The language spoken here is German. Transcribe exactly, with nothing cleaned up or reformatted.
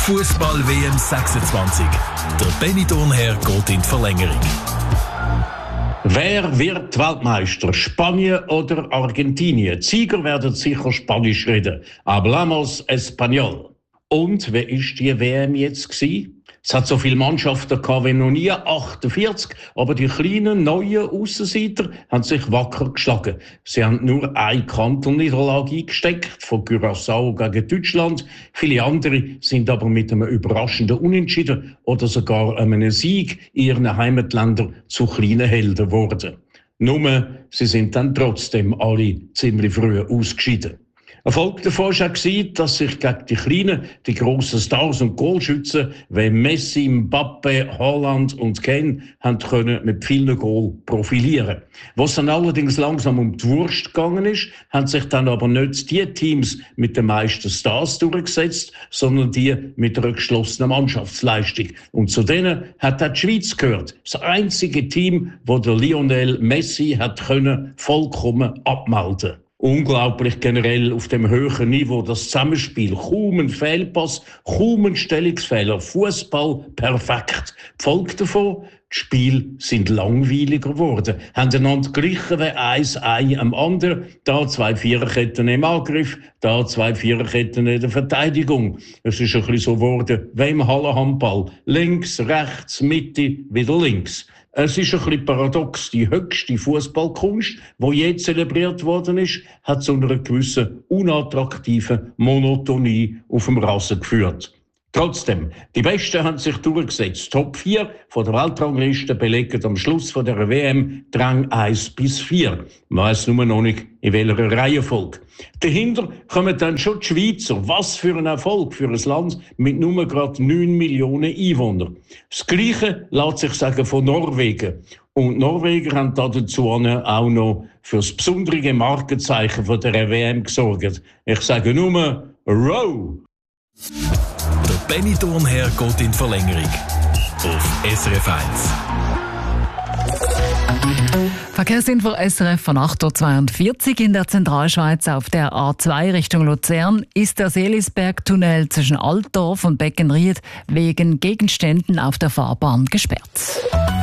Fußball-W M sechsundzwanzig. Der Benidorm-Herr geht in die Verlängerung. Wer wird Weltmeister? Spanien oder Argentinien? Die Sieger werden sicher Spanisch reden. Hablamos Español. Und wer ist die W M jetzt gewesen? Es hat so viele Mannschaften gehabt wie noch nie, achtundvierzig, aber die kleinen, neuen Aussenseiter haben sich wacker geschlagen. Sie haben nur eine Kantelniederlage eingesteckt, von Curaçao gegen Deutschland. Viele andere sind aber mit einem überraschenden Unentschieden oder sogar einem Sieg in ihren Heimatländern zu kleinen Helden geworden. Nur, sie sind dann trotzdem alle ziemlich früh ausgeschieden. Erfolg davon war auch, dass sich gegen die kleinen, die grossen Stars und Goalschützen wie Messi, Mbappe, Haaland und Kane haben können mit vielen Goal profilieren. Was dann allerdings langsam um die Wurst gegangen ist, haben sich dann aber nicht die Teams mit den meisten Stars durchgesetzt, sondern die mit einer geschlossenen Mannschaftsleistung. Und zu denen hat auch die Schweiz gehört. Das einzige Team, das der Lionel Messi hat können vollkommen abmelden. Unglaublich generell auf dem höheren Niveau das Zusammenspiel. Kaum ein Fehlpass, kaum ein Stellungsfehler. Fußball perfekt. Die Folge davon, die Spiele sind langweiliger geworden. Haben einander gleichen wie eins Ei am anderen. Da zwei Viererketten im Angriff, da zwei Viererketten in der Verteidigung. Es ist ein bisschen so geworden wie im Hallenhandball. Links, rechts, Mitte, wieder links. Es ist ein bisschen paradox. Die höchste Fußballkunst, die je zelebriert worden ist, hat zu einer gewissen unattraktiven Monotonie auf dem Rasen geführt. Trotzdem, die Besten haben sich durchgesetzt. Top vier von der Weltrangliste belegen am Schluss von der W M Rang eins bis vier. Man weiss nur noch nicht, in welcher Reihenfolge. Dahinter kommen dann schon die Schweizer. Was für ein Erfolg für ein Land mit nur gerade neun Millionen Einwohnern. Das Gleiche lässt sich sagen von Norwegen. Und die Norweger haben dazu auch noch für das besondere Markenzeichen von der W M gesorgt. Ich sage nur Row. Der Benidorm-Herr geht in die Verlängerung. Auf S R F eins. Verkehrsinfo S R F von acht Uhr zweiundvierzig in der Zentralschweiz auf der A zwei Richtung Luzern ist der Seelisberg-Tunnel zwischen Altdorf und Beckenried wegen Gegenständen auf der Fahrbahn gesperrt.